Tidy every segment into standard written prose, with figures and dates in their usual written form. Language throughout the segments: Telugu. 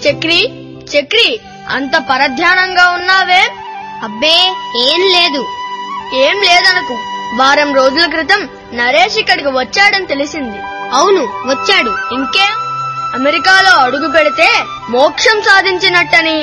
చక్రి చక్రి, అంత పరధ్యానంగా ఉన్నావే? అబ్బే ఏం లేదు. ఏం లేదనకు. వారం రోజుల క్రితం నరేష్ ఇక్కడికి వచ్చాడని తెలిసింది. అవును, వచ్చాడు. ఇంకే, అమెరికాలో అడుగు పెడితే మోక్షం సాధించినట్టని,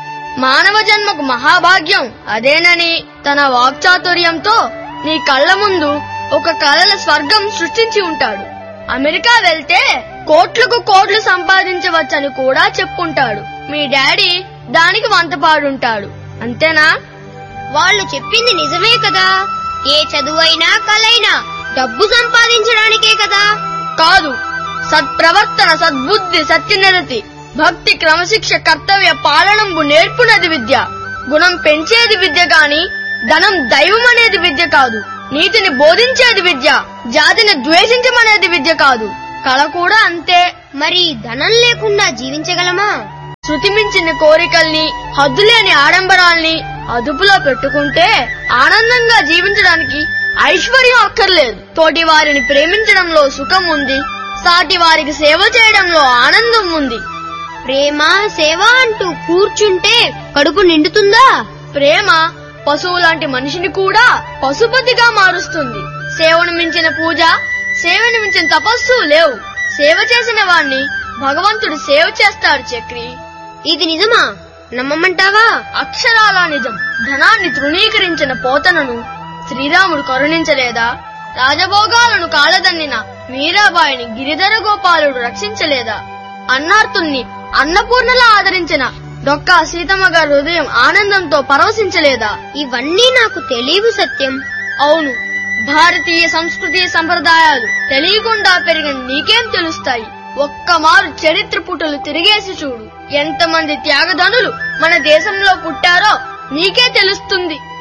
మానవ జన్మకు మహాభాగ్యం అదేనని తన వాక్చాతుర్యంతో నీ కళ్ల ముందు ఒక కలల స్వర్గం సృష్టించి ఉంటాడు. అమెరికా వెళ్తే కోట్లకు కోట్లు సంపాదించవచ్చని కూడా చెప్పుంటాడు. మీ డాడీ దానికి వంతపాడుంటాడు. అంతేనా? వాళ్ళు చెప్పింది నిజమే కదా. ఏ చదువైనా కలైనా డబ్బు సంపాదించడానికే కదా. కాదు, సత్ప్రవర్తన, సద్బుద్ధి, సత్యనిరతి, భక్తి, క్రమశిక్ష, కర్తవ్య పాలనంబు నేర్పునది విద్య. గుణం పెంచేది విద్య గాని ధనం దైవం అనేది విద్య కాదు. నీతిని బోధించేది విద్య, జాతిని ద్వేషించమనేది విద్య కాదు. కళ కూడా అంతే. మరి ధనం లేకుండా జీవించగలమా? శృతి మించిన కోరికల్ని, హద్దులేని ఆడంబరాల్ని అదుపులో పెట్టుకుంటే ఆనందంగా జీవించడానికి ఐశ్వర్యం అక్కర్లేదు. తోటి వారిని ప్రేమించడంలో సుఖం ఉంది, సాటి వారికి సేవ చేయడంలో ఆనందం ఉంది. ప్రేమ సేవ అంటూ కూర్చుంటే కడుపు నిండుతుందా? ప్రేమ పశువు లాంటి మనిషిని కూడా పశుపతిగా మారుస్తుంది. సేవను మించిన పూజ, సేవను మించిన తపస్సు లేవు. సేవ చేసిన వాణ్ణి భగవంతుడు సేవ చేస్తాడు చక్రి. ఇది నిజమా? నమ్మమంటావా? అక్షరాలా నిజం. ధనాన్ని తృణీకరించిన పోతనను శ్రీరాముడు కరుణించలేదా? రాజభోగాలను కాలదన్నిన మీరాబాయిని గిరిధర గోపాలుడు రక్షించలేదా? అన్నార్తుల్ని అన్నపూర్ణలా ఆదరించిన డొక్కా సీతమ్మ గారి హృదయం ఆనందంతో పరవశించలేదా? ఇవన్నీ నాకు తెలియవు సత్యం. అవును, భారతీయ సంస్కృతి సంప్రదాయాలు తెలియకుండా పెరిగిన నీకేం తెలుస్తాయి? ఒక్కమారు చరిత్ర పుటలు తిరిగేసి చూడు. ఎంతమంది త్యాగధనులు మన దేశంలో పుట్టారో నీకే తెలుస్తుంది.